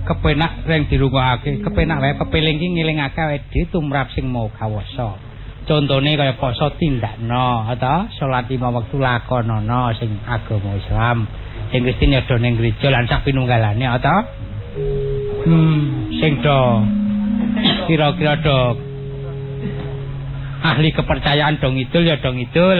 kepenak reng dirungokake, kepenak wae pepeling ki ngelingake awake dhewe tumrap sing mau kawasa. Contone kaya poso tindakno, ta? Salat 5 wektu lakonana sing agama Islam. Sing Kristen ya do ning gereja lan sak pinunggalane, ta? Sing do kira-kira do ahli kepercayaan dong idul ya dong idul.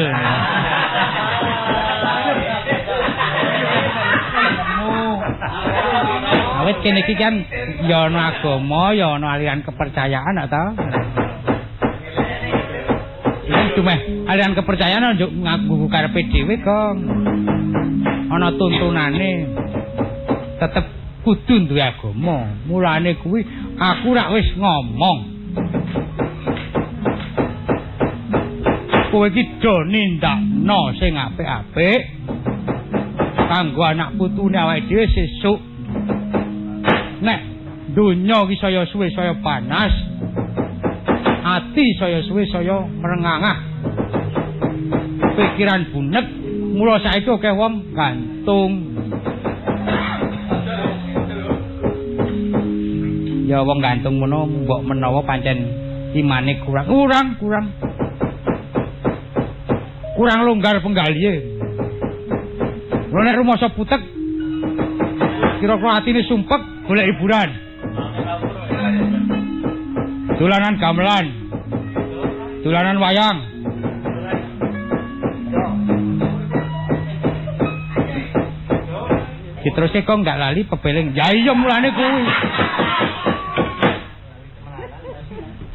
Awet kene iki kan ya ana agama, ya ana aliran kepercayaan ta. Iki cuma aliran kepercayaan njuk ngaku karepe dhewe kok. Ana tuntunane tetep kudu duwe agama. Mulane kuwi aku rak wis ngomong. Kowe iki do nindakno sing apik-apik kanggo anak putune awake dhewe sesuk. Nek donya iki saya suwe saya panas, ati saya suwe saya merengangah, pikiran bunek, mula saiki akeh wong gantung. Ya wong gantung ngono mbok menawa pancen imane kurang longgar penggalihe. Lha nek rumasa putek kira-kira atine sumpek golek hiburan. Dolanan gamelan. Dolanan wayang. Diterusé kok gak lali pebeling. Ya iya mulane kuwi.